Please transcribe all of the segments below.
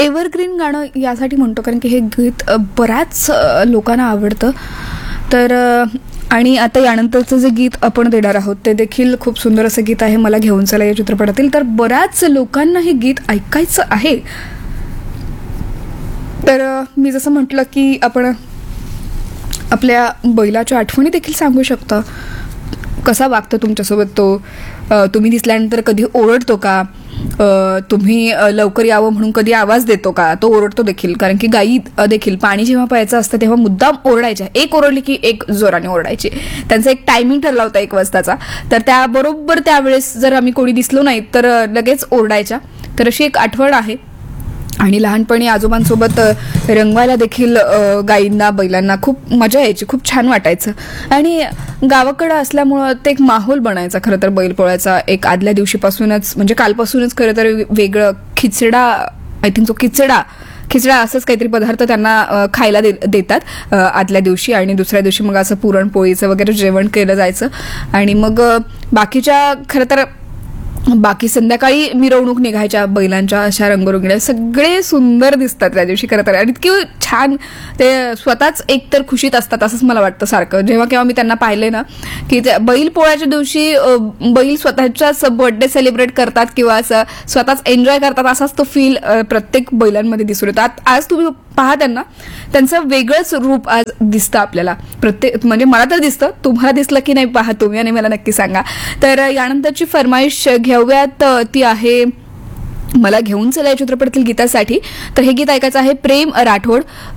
Evergreen गाणं यासाठी म्हणतो कारण की हे गीत बऱ्याच लोकांना आवडतं. तर आणि आता यानंतरचं जे गीत आपण देणार आहोत ते देखील खूप सुंदर असं गीत आहे, मला घेऊन चला या चित्रपटातील. तर बऱ्याच लोकांना हे गीत ऐकायचं आहे. तर मी जसं म्हटलं की आपण आपल्या बैलाच्या आठवणी देखील सांगू शकतो. कसा वागतो तुमच्यासोबत तो, तुम्ही दिसल्यानंतर कधी ओरडतो का, तुम्ही लवकर यावं म्हणून कधी आवाज देतो का, तो ओरडतो देखील. कारण की गायी देखील पाणी जेव्हा प्यायचं असतं तेव्हा मुद्दाम ओरडायच्या, एक ओरडली की एक जोराने ओरडायची. त्यांचा एक टायमिंग ठरला होता 1 वाजताचा. तर त्याबरोबर त्यावेळेस जर आम्ही कोणी दिसलो नाही तर लगेच ओरडायच्या. तर अशी एक आठवण आहे. आणि लहानपणी आजोबांसोबत रंगवायला देखील गायींना बैलांना खूप मजा यायची, खूप छान वाटायचं. आणि गावाकडं असल्यामुळं ते एक माहोल बनायचा खरं तर बैलपोळ्याचा. एक आदल्या दिवशीपासूनच म्हणजे कालपासूनच खरं तर वेगळं खिचडा, आय थिंक जो खिचडा असंच काहीतरी पदार्थ त्यांना खायला देतात आदल्या दिवशी. आणि दुसऱ्या दिवशी मग असं पुरणपोळीचं वगैरे जेवण केलं जायचं. आणि मग बाकीच्या खरं तर बाकी संध्याकाळी मिरवणूक निघायच्या बैलांच्या, अशा रंगरंगील्या, सगळे सुंदर दिसतात त्या दिवशी खरं तर. आणि इतकी छान ते स्वतःच एकतर खुशीत असतात असंच मला वाटतं सारखं. जेव्हा केव्हा मी त्यांना पाहिले ना की बैल पोळ्याच्या दिवशी बैल स्वतःच्याच बर्थडे सेलिब्रेट करतात किंवा असं स्वतःच एन्जॉय करतात, असाच तो फील प्रत्येक बैलांमध्ये दिसून येतो. आज तुम्ही पहा त्यांना, त्यांचं वेगळंच रूप आज दिसतं आपल्याला प्रत्येक, म्हणजे मला तर दिसतं. तुम्हाला दिसलं की नाही पहा तुम्ही आणि मला नक्की सांगा. तर यानंतरची फरमाईश घेऊयात, ती आहे मला घेऊन चला या चित्रपटातील गीतासाठी. तर हे गीत ऐकायचं आहे प्रेम राठोड,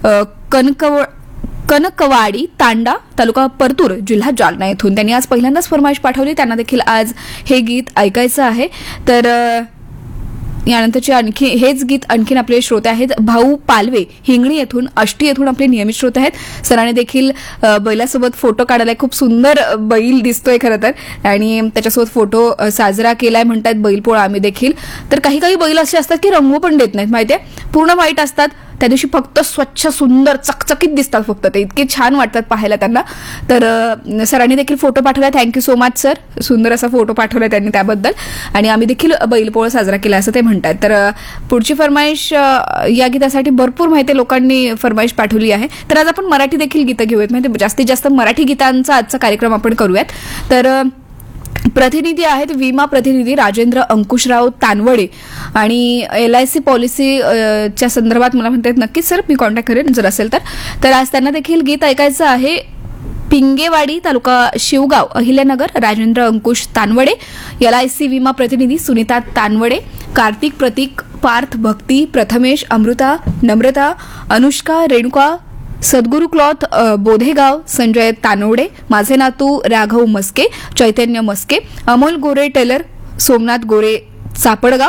कनकवाडी तांडा, तालुका परतूर, जिल्हा जालना येथून. त्यांनी आज पहिल्यांदाच फरमाईश पाठवली. त्यांना देखील आज हे गीत ऐकायचं आहे. तर यानंतरची हेच गीत आणखीन आपले श्रोते आहेत भाऊ पालवे, हिंगणी येथून, आष्टी येथून आपले नियमित श्रोते आहेत. सरांनी देखील बैलासोबत फोटो काढलाय, खूप सुंदर बैल दिसतोय खरं तर, आणि त्याच्यासोबत फोटो साजरा केलाय म्हणतात बैलपोळा आम्ही देखील. तर काही काही बैल असे असतात की रंगू पण देत नाहीत, माहितीये, पूर्ण व्हाईट असतात. त्या दिवशी फक्त स्वच्छ सुंदर चकचकीत दिसतात, फक्त ते इतके छान वाटतात पाहायला त्यांना. तर सरांनी देखील फोटो पाठवला, थँक्यू सो मच सर, सुंदर असा फोटो पाठवला त्यांनी त्याबद्दल. आणि आम्ही देखील बैलपोळा साजरा केला असं ते म्हणतात. तर पुढची फरमाईश या गीतासाठी भरपूर माहिती लोकांनी फरमाईश पाठवली आहे. तर आज आपण मराठी देखील गीतं घेऊयात, म्हणजे जास्तीत जास्त मराठी गीतांचा आजचा कार्यक्रम आपण करूयात. तर प्रतिनिधी आहेत विमा प्रतिनिधी राजेंद्र अंकुशराव तानवडे, आणि LIC पॉलिसीच्या संदर्भात मला म्हणतात नक्कीच सर, मी कॉन्टॅक्ट करेन जर असेल तर. तर आज त्यांना देखील गीत ऐकायचं आहे. पिंगेवाडी, तालुका शिवगाव, अहिल्यानगर, राजेंद्र अंकुश तानवडे, LIC विमा प्रतिनिधी सुनीता तानवडे, कार्तिक, प्रतीक, पार्थ, भक्ती, प्रथमेश, अमृता, नम्रता, अनुष्का, रेणुका, सद्गुरू क्लॉथ, बोधेगाव, संजय तानवडे, माझे नातू राघव मस्के, चैतन्य मस्के, अमोल गोरे टेलर, सोमनाथ गोरे चापडगाव,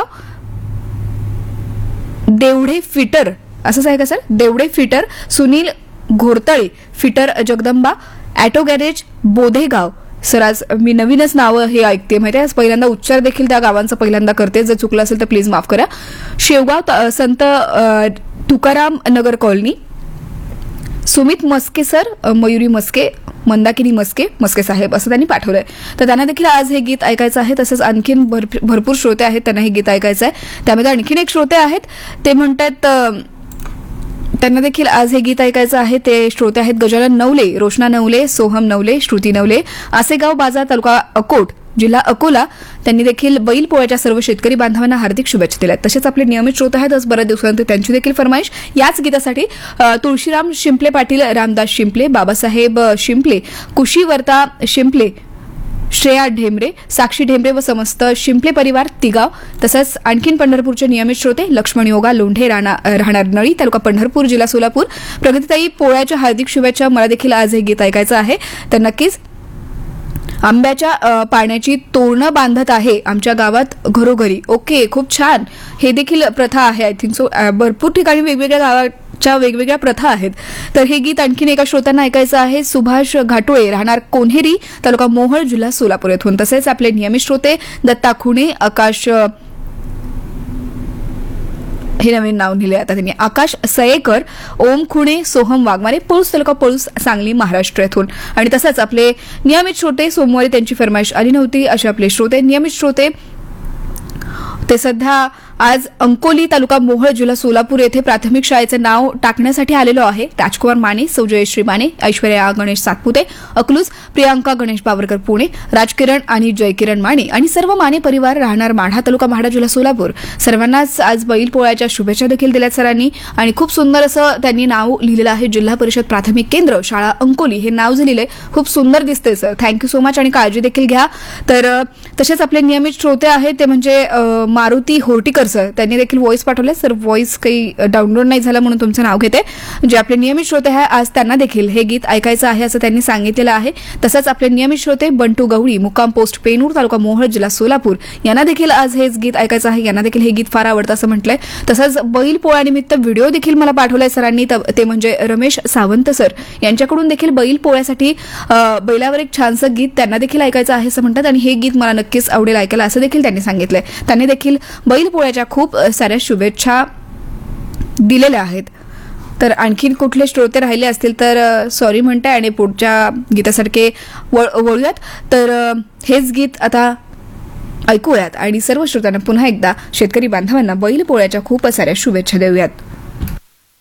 देवढे फिटर, असंच आहे का sir, देवढे fitter, Sunil घोरतळे fitter, Jagdamba auto garage Bodhegaon. Sir आज मी नवीनच नावं हे ऐकते, माहिती आहे, आज पहिल्यांदा उच्चार देखील त्या गावांचा पहिल्यांदा करते, जर चुकलं असेल तर प्लीज माफ करा. शेवगाव संत तुकाराम नगर कॉलनी, सुमित मस्के सर, मयुरी मस्के, मंदाकिनी मस्के साहेब, असं त्यांनी पाठवलंय. तर त्यांना देखील आज हे गीत ऐकायचं आहे. तसंच आणखीन भरपूर श्रोते आहेत, त्यांना हे गीत ऐकायचं आहे. त्यामध्ये आणखीन एक श्रोते आहेत, ते म्हणतात त्यांना देखील आज हे गीत ऐकायचं आहे. ते श्रोते आहेत गजानन नवले, रोशना नवले, सोहम नवले, श्रुती नवले, आसेगाव बाजार, तालुका अकोट, जिल्हा अकोला. त्यांनी देखील बैल पोळ्याच्या सर्व शेतकरी बांधवांना हार्दिक शुभेच्छा दिल्या. तसेच आपले नियमित श्रोते आहेत, आज बऱ्याच दिवसानंतर त्यांची देखील फरमाईश याच गीतासाठी. तुळशीराम शिंपले पाटील, रामदास शिंपले, बाबासाहेब शिंपले, कुशीवर्ता शिंपले, श्रेया ढेमरे, साक्षी ढेमरे व समस्त शिंपले परिवार तिगाव. तसंच आणखीन पंढरपूरचे नियमित श्रोते लक्ष्मण योगा लोंढे, राहणार नळी, तालुका पंढरपूर, जिल्हा सोलापूर. प्रगतीताई, पोळ्याच्या हार्दिक शुभेच्छा, मला देखील आज हे गीत ऐकायचं आहे. तर नक्कीच आंब्याच्या पाण्याची तोरणं बांधत आहे आमच्या गावात घरोघरी. ओके, खूप छान, हे देखील प्रथा आहे आय थिंक सो. भरपूर ठिकाणी वेगवेगळ्या गावाच्या वेगवेगळ्या प्रथा आहेत. तर हे गीत आणखीन एका श्रोत्यांना ऐकायचं आहे. सुभाष घाटोळे, राहणार कोन्हेरी, तालुका मोहोळ, जिल्हा सोलापूर येथून. तसेच आपले नियमित श्रोते दत्ता खुणे, आकाश, हे नवीन नाव लिहिले आता त्यांनी, आकाश सयेकर, ओम खुणे, सोहम वाघमारे, पळूस, तालुका पळूस, सांगली, महाराष्ट्र येथून. आणि तसंच आपले नियमित श्रोते, सोमवारी त्यांची फरमाईश आली नव्हती असे आपले श्रोते, नियमित श्रोते, ते सध्या आज अंकोली तालुका मोहोळ जिल्हा सोलापूर येथे प्राथमिक शाळेचं नाव टाकण्यासाठी आलेलो आहे. राजकुमार माने, सौ जयश्री माने, ऐश्वर्या गणेश सातपुते अकलूज, प्रियांका गणेश बावरकर पुणे, राजकिरण आणि जयकिरण माने आणि सर्व माने परिवार राहणार माढा तालुका माढा जिल्हा सोलापूर. सर्वांनाच आज बैलपोळ्याच्या शुभेच्छा देखील दिल्यात सरांनी आणि खूप सुंदर असं त्यांनी नाव लिहिलेलं आहे. जिल्हा परिषद प्राथमिक केंद्र शाळा अंकोली हे नाव जे लिहिलंय खूप सुंदर दिसतंय सर. थँक्यू सो मच आणि काळजी देखील घ्या. तर तसेच आपले नियमित श्रोते आहेत ते म्हणजे मारुती होर्टीकर सर, त्यांनी देखील व्हॉइस पाठवले. सर व्हॉइस काही डाउनलोड नाही झालं म्हणून तुमचं नाव घेते. जे आपले नियमित श्रोते आहे आज त्यांना देखील हे गीत ऐकायचं आहे असं त्यांनी सांगितलेलं आहे. तसंच आपले नियमित श्रोते बंटू गवळी, मुक्काम पोस्ट पेनूर तालुका मोहोळ जिल्हा सोलापूर यांना देखील आज हेच गीत ऐकायचं आहे. यांना देखील हे गीत फार आवडतं असं म्हटलंय. तसंच बैल पोळ्यानिमित्त व्हिडिओ देखील मला पाठवलाय सरांनी, ते म्हणजे रमेश सावंत सर यांच्याकडून देखील बैल पोळ्यासाठी बैलावर एक छानसं गीत त्यांना देखील ऐकायचं आहे असं म्हणतात आणि हे गीत मला नक्कीच आवडेल ऐकायला असं देखील त्यांनी सांगितलंय. त्यांनी देखील बैल पोळ्याच्या खूप साऱ्या शुभेच्छा दिलेल्या आहेत. तर आणखीन कुठले श्रोते राहिले असतील तर सॉरी म्हणताय आणि पुढच्या गीतासारखे वळूयात. तर हेच गीत आता ऐकूयात आणि सर्व श्रोत्यांना पुन्हा एकदा शेतकरी बांधवांना बैल पोळ्याच्या खूप साऱ्या शुभेच्छा देऊयात.